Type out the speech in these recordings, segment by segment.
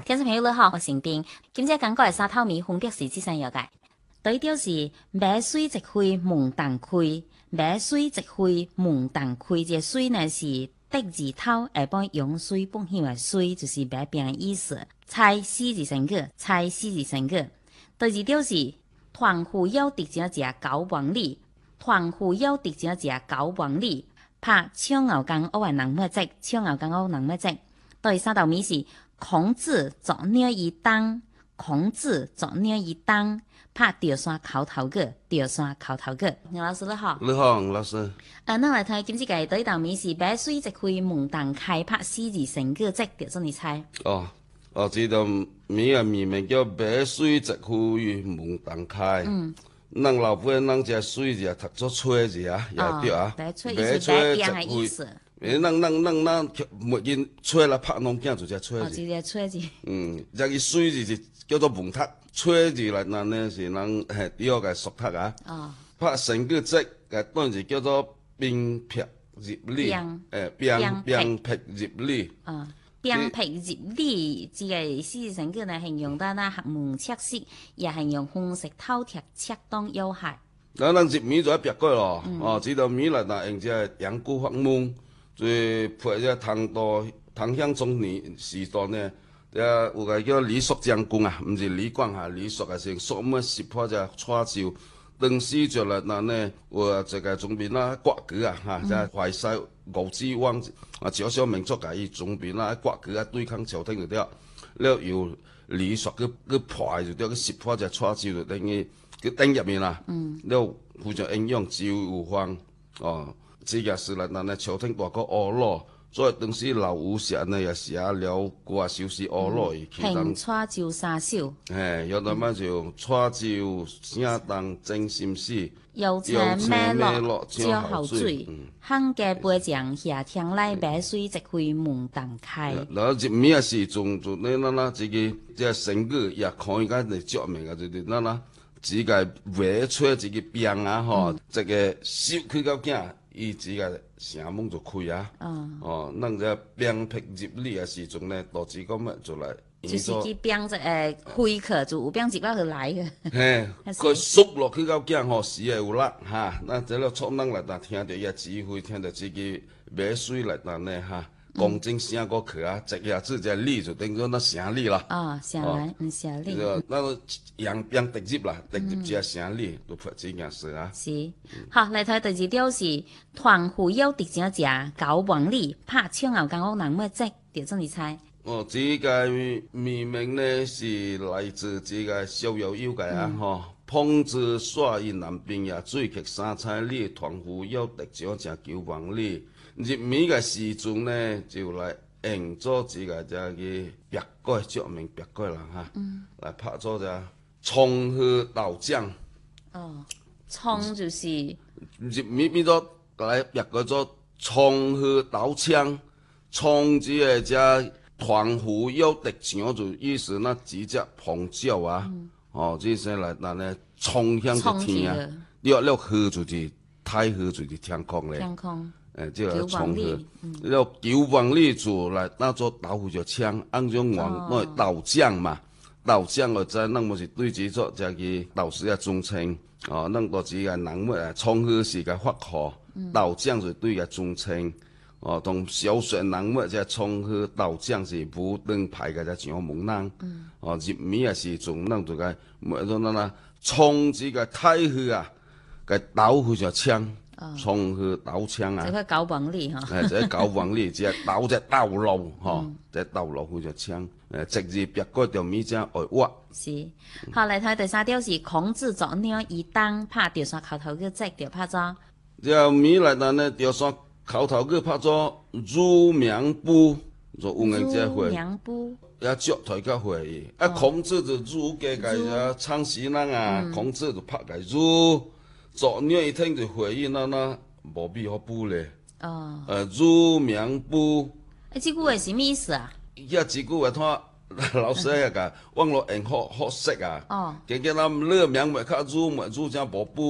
听众朋友你好，我陈斌。今次讲过的沙头米分别是这三样嘅。第一条是买水一开门洞开，买水一开门洞开。这水呢是第二头下半用水本向的水，就是买饼的意思。猜四字成语，猜四字成语。第二条是团户有敌者食九王里，团户有敌者食九王里。拍抢牛羹屋的人乜迹？抢牛羹屋人乜迹？第三道米是孔子作鸟一当，孔子作鸟一当。拍吊山口头句，吊山口头句。杨老师你好。 你好，老师。 咱来睇今次嘅第一道米是买水一开门洞开，拍四字成句，即叫做你猜。 这道米啊米名叫买水一开门洞开。咱老辈咱这水是读作吹字啊，也对啊。 买吹意思买饼嘅意思。 咱没见吹啦，拍农囝就只吹字。 直接吹字。 这个水字是叫做门读，吹字来咱呢是人第二个熟读啊。拍成句即个段字叫做冰劈入里，冰劈入里。 冰劈入里，这个四字成句呢，形容得那学问测试，也形容方式饕餮恰当有效。 咱入米就要别过咯，这道米来咱用这阳谷法门，最配这唐襄宗年时代呢，有个叫李朔将军啊，毋是李广啊，李朔啊是朔么识破这蔡州。当时就来咱呢，有这个总兵啊，割据啊，这淮西吴子汪赵小明作甲伊总兵啊，割据啊，对抗朝廷就对了。了由李朔去破就对，去识破这蔡州就等于去顶入面啦。了非常英勇，只有方这个是来咱呢朝廷大哥阿罗。所以当时老吴写呢也写了歌首诗阿罗伊去当。 蔡州三首。 有那么就蔡州声动真心思， 油菜麦落照后水，汉家背将下天来买水一开门洞开。 然后入面时阵就那这个这成语也可以讲嚟著名嘅，就是那这个买出这个饼啊这个收开到囝。伊只个城门就开啊，咱这饼劈入里的时阵呢，大致讲就来。 就是去饼开去，就有饼入到去来个。 佢缩落去到囝时会有力哈。那这了创咱来但听到伊指挥，听到自己买水来但呢公正声过去啊，一下子这里就等于那城里啦。 城里，城里。 那洋饼直入啦，直入这城里都发这件事啊。 是，好来睇第二条是团户有敌者食九王里，拍抢牛羹屋人乜迹？叫做你猜。 这个秘名呢是来自这个逍遥游嘅啊，碰之耍于南边也水曲三彩里，团户有敌者食九王里。入面嘅时阵呢，就来用做这个别过著名别过啦来拍做只葱和豆浆。 葱就是入面变做来别过做葱和豆浆，葱这个只团户有敌场就意思那几只红椒啊，这些来咱呢冲向个天啊，了河就是太河就是天空咧。 天空。 这个冲去，了九王里做来那做豆腐就枪，按种黄那豆浆嘛，豆浆我知，咱么是对这做这个豆豉啊中称，咱个这个人物啊，冲去是个发号，豆浆是对个中称，同小说人物这冲去豆浆是不等排个这上门人，入面啊是从咱这个么说那冲这个太去啊，个豆腐就枪。冲去豆枪啊！ 这个九王里这九王里只豆路这豆路佢就枪，直接别个条米只外挖。 是，好来睇第三条是孔子作鸟一当，拍吊山口头句即条拍咗。 这米来咱呢吊山口头句拍咗入명부，就有人这会。 入명부。 也足抬较会，孔子就入家个창시人啊，孔子就拍个入。作鸟一听就回应那无必好补咧。入명부。 这句话是咩意思啊？ 这句话他老师也个网络用好识啊。今咱入名咪较入正无补，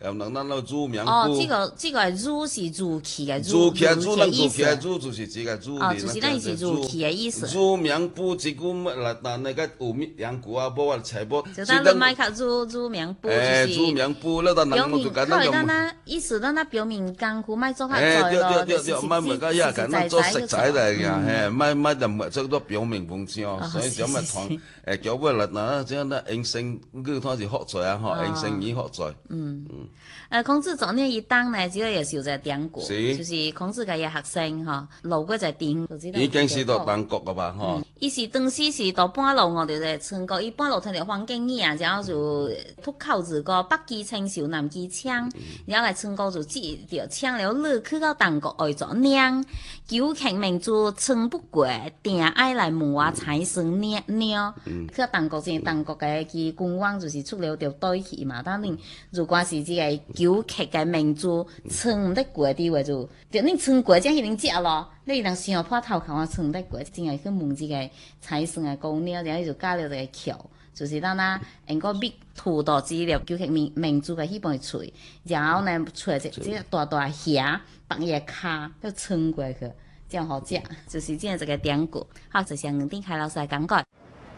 咱那乳苗菇。 哦，这个乳是乳气的乳乳， 气乳咱意思。 乳就是这个乳哦，就是咱是乳气的意思。 乳苗菇这句来，那个有羊菇啊，无啊菜脯。 就咱咱买较乳苗菇，就是乳苗菇，那咱表面，靠咱那意思，咱那表面功夫莫做较多咯，就是咱做食材来个，嘿，莫就莫做到表面文章，所以就咪传叫尾来那这样那营生，佢他是学做啊，吼，营生语学做。 孔子早年一当呢，主要也是有在典故， 是就是孔子嘅学生吼，路过在典， 已經是到中國了吧，吼。 伊是當時是到半路，我哋在村過，伊半路睇到黃景義啊，然後就吐口子個北機青少南機槍，然後嚟村過就接條槍了，落去到中國愛做娘，九慶明就撐不過，定愛來問我財生娘，去到中國前，中國嘅佢官網就是出了條對去嘛，當然如果是這個九慶嘅民族撐唔得過啲話就你撐過這一定接咯。你若想破頭殼我撐得過，真係去問這個財生嘅姑娘，然後就加了這個橋，就是咱那用個密土到資料，叫佢民族嘅迄本喙，然後呢出來這大大蝦，放一卡就撐過去，這樣好食，就是這樣這個典故。好，就像吳定凱老師來講過。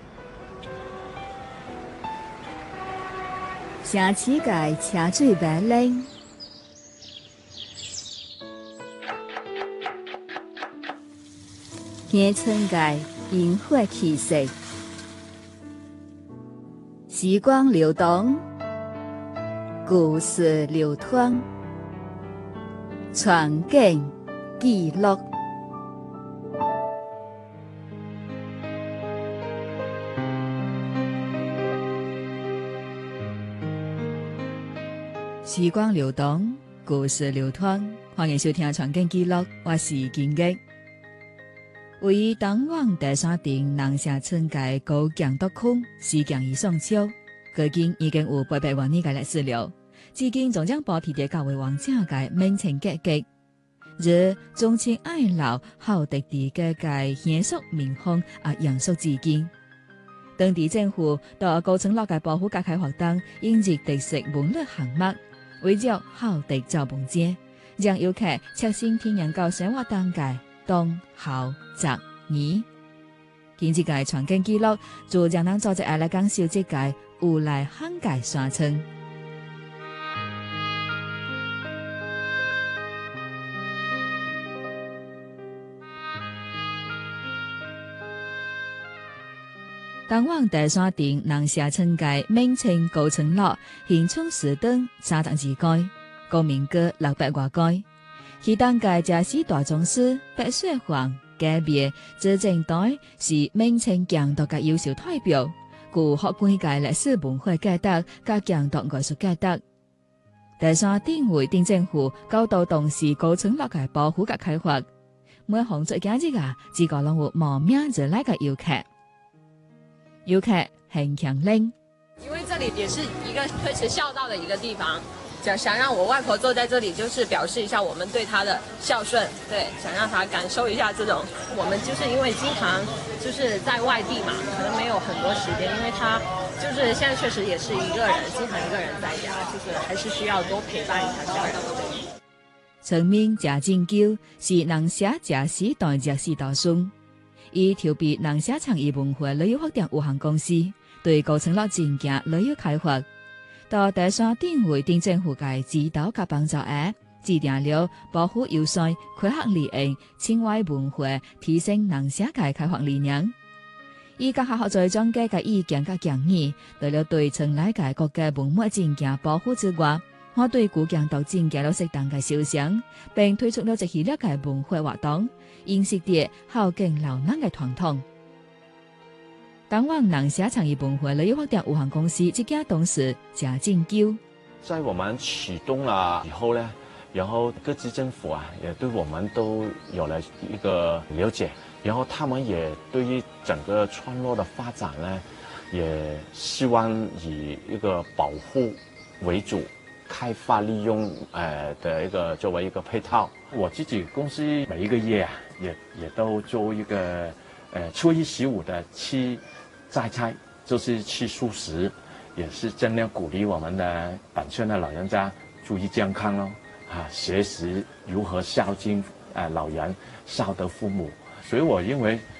城市界車水馬龍。乡村界煙火氣息，時光流動，故事流淌，傳景記錄。時光流動，故事流淌，歡迎收聽《傳景記錄》，我是金吉。位於東灣第三鎮農社村界高強獨區四強以上超，距今已經有800多年嘅歷史了。至今仲將保持在較為完整嘅民情結構，如忠情愛老、厚德地嘅嘅現屬民風啊，延續至今。當地政府到高層落嘅保護甲開發等引入特色文旅項目，為咗厚德做文節，讓遊客切身體驗到生活當界。東校澤語，今次嘅傳景記錄就讓咱做隻愛來講述這個有來漢界山村。東灣第三鎮農社村界名稱高層落現充時燈32街，高明閣600多街。其當屆這四大宗師白雪皇、家別、執政隊是名稱強獨嘅優秀代表，具學館嘅歷史文化價值加強獨藝術價值。第三鎮為鎮政府高度重視高層落嘅保護甲開發，每項作價值啊，只個攏有慕名而來嘅遊客。遊客很強烈， 因為這裡也是一個推遲孝道的一個地方。想讓我外婆坐在這裡，就是表示一下我們對她的孝順，對，想讓她感受一下這種。我們就是因為經常就是在外地嘛，可能沒有很多時間，因為她就是現在確實也是一個人，經常一個人在家，就是還是需要多陪伴一下家人。 村民謝正久是農社謝時代謝四大孫，伊籌備農社創意文化旅遊發展有限公司，對高層落進行旅遊開發。到第三鎮為鎮政府嘅指導及幫助下，制定了保護優勢、開發利益、情懷文化、提升農社嘅開發理念。伊甲合作專家嘅意見及建議，除了對村內嘅各個文物進行保護之外，我對古建築進行了適當嘅修正，並推出了一系列嘅文化活動，認識啲孝敬老人嘅傳統。東灣農社創意文化旅遊發展有限公司這家董事謝正久， 在我們啟動了以後呢，然後各級政府啊也對我們都有了一個了解，然後他們也對於整個村落的發展呢，也希望以一個保護為主，開發利用的一個作為一個配套。我自己公司每一個月啊，也都做一個初一十五的去摘菜，就是去素食，也是盡量鼓勵我們的本村的老人家注意健康咯，学习如何孝敬老人，孝德父母。所以我认为